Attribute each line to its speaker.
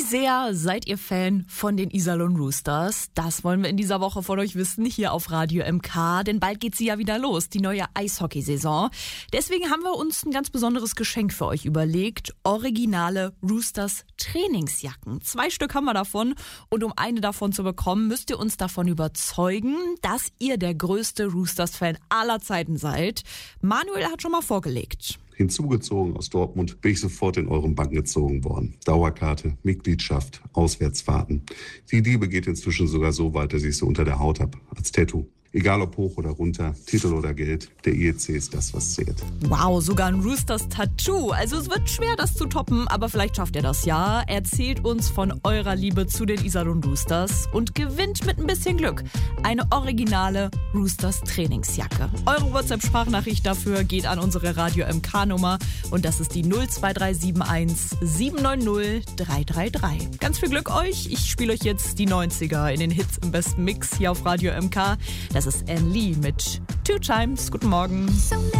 Speaker 1: sehr seid ihr Fan von den Iserlohn Roosters? Das wollen wir in dieser Woche von euch wissen, hier auf Radio MK, denn bald geht sie ja wieder los, die neue Eishockeysaison. Deswegen haben wir uns ein ganz besonderes Geschenk für euch überlegt, originale Roosters Trainingsjacken. 2 Stück haben wir davon und um eine davon zu bekommen, müsst ihr uns davon überzeugen, dass ihr der größte Roosters-Fan aller Zeiten seid. Manuel hat schon mal vorgelegt.
Speaker 2: Hinzugezogen aus Dortmund, bin ich sofort in euren Bann gezogen worden. Dauerkarte, Mitgliedschaft, Auswärtsfahrten. Die Liebe geht inzwischen sogar so weit, dass ich sie unter der Haut habe, als Tattoo. Egal ob hoch oder runter, Titel oder Geld, der IEC ist das, was zählt.
Speaker 1: Wow, sogar ein Roosters-Tattoo. Also es wird schwer, das zu toppen, aber vielleicht schafft ihr das ja. Erzählt uns von eurer Liebe zu den Iserlohn Roosters und gewinnt mit ein bisschen Glück eine originale Roosters-Trainingsjacke. Eure WhatsApp-Sprachnachricht dafür geht an unsere Radio MK-Nummer und das ist die 02371 790 333. Ganz viel Glück euch. Ich spiele euch jetzt die 90er in den Hits im besten Mix hier auf Radio MK. Das ist Anne Lee mit Two Chimes. Guten Morgen.